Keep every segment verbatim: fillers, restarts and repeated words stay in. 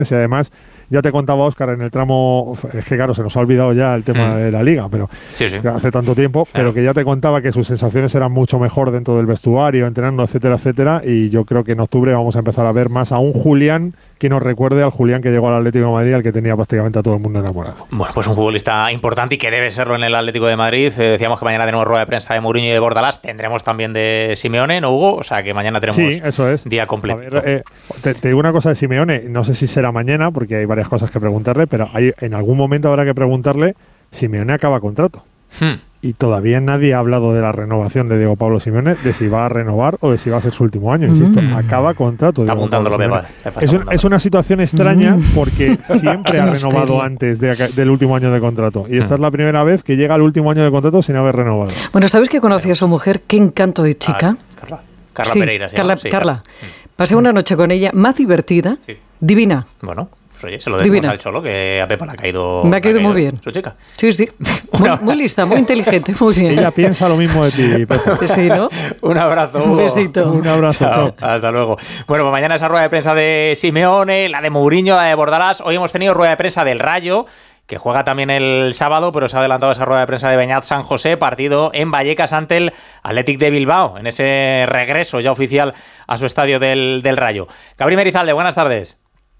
Y además, ya te contaba Óscar en el tramo, es que claro, se nos ha olvidado ya el tema mm. de la Liga, pero sí, sí. hace tanto tiempo, claro. pero que ya te contaba que sus sensaciones eran mucho mejor dentro del vestuario, entrenando, etcétera, etcétera, y yo creo que en octubre vamos a empezar a ver más a un Julián que nos recuerde al Julián que llegó al Atlético de Madrid, al que tenía prácticamente a todo el mundo enamorado. Bueno, pues un futbolista importante y que debe serlo en el Atlético de Madrid. Eh, decíamos que mañana tenemos rueda de prensa de Mourinho y de Bordalás, tendremos también de Simeone, ¿no, Hugo? O sea que mañana tenemos sí, eso es. día completo. A ver, eh, te, te digo una cosa de Simeone, no sé si será mañana, porque hay varias cosas que preguntarle, pero hay, en algún momento habrá que preguntarle, Simeone acaba contrato. Hmm. Y todavía nadie ha hablado de la renovación de Diego Pablo Simeone, de si va a renovar o de si va a ser su último año. Insisto, mm. acaba contrato. Está apuntándolo, Pepa. Es, un, es una situación extraña porque siempre ha renovado antes de, del último año de contrato. Y esta mm. es la primera vez que llega al último año de contrato sin haber renovado. Bueno, ¿sabes que conocí a su mujer? Qué encanto de chica. Ah, Carla. Carla sí, Pereira. Se Carla, sí, Carla. Carla. Pasé una noche con ella, más divertida, sí. divina. Bueno. Oye, se lo decimos al Cholo, que a Pepa le ha caído. Me ha caído, ha caído muy bien. Su chica. Sí, sí. Muy, muy lista, muy inteligente, muy bien. Ella piensa lo mismo de ti, Pepa. Sí, ¿no? Un abrazo, Hugo. Un besito. Un abrazo, chao. chao. Hasta luego. Bueno, pues mañana esa rueda de prensa de Simeone, la de Mourinho, la de Bordalás. Hoy hemos tenido rueda de prensa del Rayo, que juega también el sábado, pero se ha adelantado esa rueda de prensa de Beñat San José, partido en Vallecas ante el Athletic de Bilbao, en ese regreso ya oficial a su estadio del, del Rayo. Gabriel Merizalde, buenas tardes.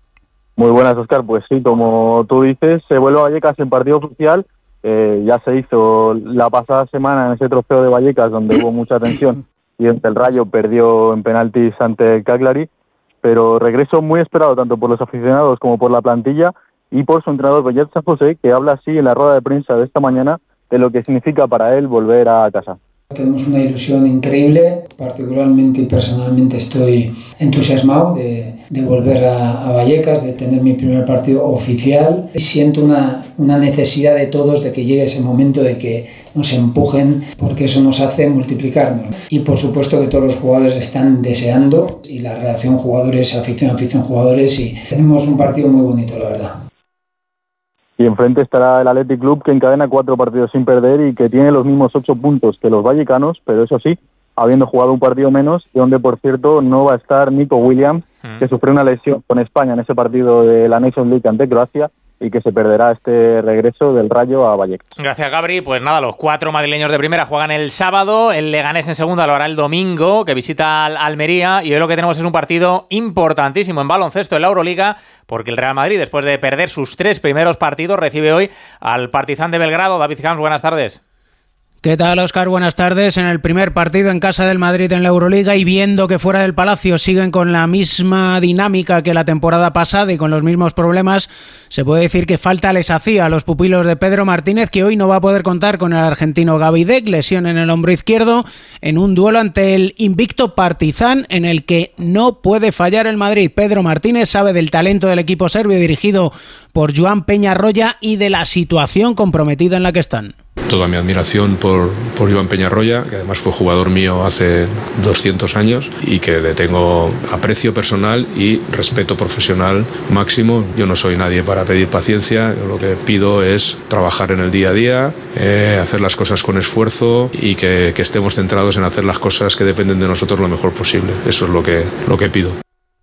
Muy buenas, Óscar. Pues sí, como tú dices, se vuelve a Vallecas en partido oficial. Eh, ya se hizo la pasada semana en ese trofeo de Vallecas, donde hubo mucha tensión y donde el Rayo perdió en penaltis ante el Cagliari. Pero regreso muy esperado tanto por los aficionados como por la plantilla y por su entrenador Beñat San José, que habla así en la rueda de prensa de esta mañana de lo que significa para él volver a casa. Tenemos una ilusión increíble, particularmente y personalmente estoy entusiasmado de, de volver a, a Vallecas, de tener mi primer partido oficial. Y siento una, una necesidad de todos de que llegue ese momento de que nos empujen, porque eso nos hace multiplicarnos. Y por supuesto que todos los jugadores están deseando, y la relación jugadores-afición, afición-jugadores, y tenemos un partido muy bonito, la verdad. Y enfrente estará el Athletic Club, que encadena cuatro partidos sin perder y que tiene los mismos ocho puntos que los vallecanos, pero eso sí, habiendo jugado un partido menos, y donde, por cierto, no va a estar Nico Williams, mm. que sufrió una lesión con España en ese partido de la Nations League ante Croacia, y que se perderá este regreso del Rayo a Vallecas. Gracias, Gabri. Pues nada, los cuatro madrileños de primera juegan el sábado, el Leganés en segunda lo hará el domingo, que visita al Almería, y hoy lo que tenemos es un partido importantísimo en baloncesto en la Euroliga, porque el Real Madrid, después de perder sus tres primeros partidos, recibe hoy al Partizan de Belgrado. David Camps, buenas tardes. ¿Qué tal, Óscar? Buenas tardes. En el primer partido en casa del Madrid en la Euroliga, y viendo que fuera del Palacio siguen con la misma dinámica que la temporada pasada y con los mismos problemas, se puede decir que falta les hacía a los pupilos de Pedro Martínez, que hoy no va a poder contar con el argentino Gaby Deck, lesión en el hombro izquierdo, en un duelo ante el invicto Partizan, en el que no puede fallar el Madrid. Pedro Martínez sabe del talento del equipo serbio dirigido por Joan Peñarroya y de la situación comprometida en la que están. Toda mi admiración por, por Iván Peñarroya, que además fue jugador mío hace doscientos años y que le tengo aprecio personal y respeto profesional máximo. Yo no soy nadie para pedir paciencia, yo lo que pido es trabajar en el día a día, eh, hacer las cosas con esfuerzo y que, que estemos centrados en hacer las cosas que dependen de nosotros lo mejor posible. Eso es lo que, lo que pido.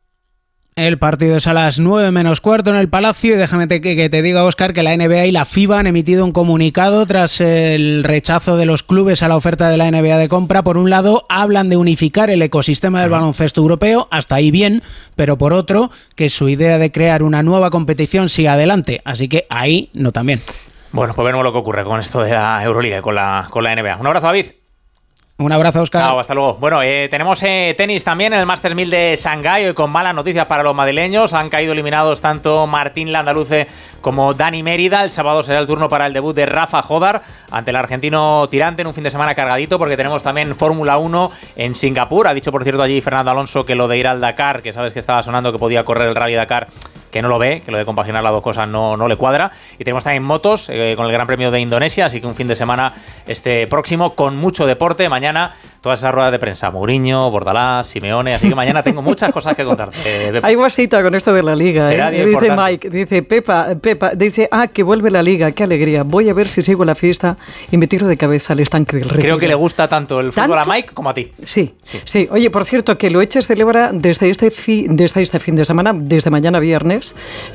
El partido es a las nueve menos cuarto en el Palacio, y déjame te, que, que te diga, Óscar, que la N B A y la FIBA han emitido un comunicado tras el rechazo de los clubes a la oferta de la N B A de compra. Por un lado, hablan de unificar el ecosistema del baloncesto europeo, hasta ahí bien, pero por otro, que su idea de crear una nueva competición siga adelante, así que ahí no también. Bueno, pues veremos lo que ocurre con esto de la Euroliga y con la, con la N B A. Un abrazo, David. Un abrazo, Óscar. Chao, hasta luego. Bueno, eh, tenemos eh, tenis también en el Masters mil de Shanghái, hoy con malas noticias para los madrileños. Han caído eliminados tanto Martín Landaluce como Dani Mérida. El sábado será el turno para el debut de Rafa Jodar ante el argentino tirante, en un fin de semana cargadito, porque tenemos también Fórmula uno en Singapur. Ha dicho, por cierto, allí Fernando Alonso que lo de ir al Dakar, que sabes que estaba sonando que podía correr el Rally Dakar, que no lo ve, que lo de compaginar las dos cosas no, no le cuadra. Y tenemos también motos eh, con el Gran Premio de Indonesia, así que un fin de semana este próximo con mucho deporte. Mañana todas esas ruedas de prensa, Mourinho, Bordalás, Simeone, así que mañana tengo muchas cosas que contarte. Eh, Hay guasita con esto de la Liga, ¿eh? Dice importante. Mike, dice Pepa, Pepa, dice, ah, que vuelve la Liga, qué alegría. Voy a ver si sigo la fiesta y me tiro de cabeza al estanque del Retiro. Creo que le gusta tanto el fútbol ¿Tanto? a Mike como a ti. Sí, sí, sí. Oye, por cierto, que lo Eches celebra desde este, fi, desde este fin de semana, desde mañana viernes,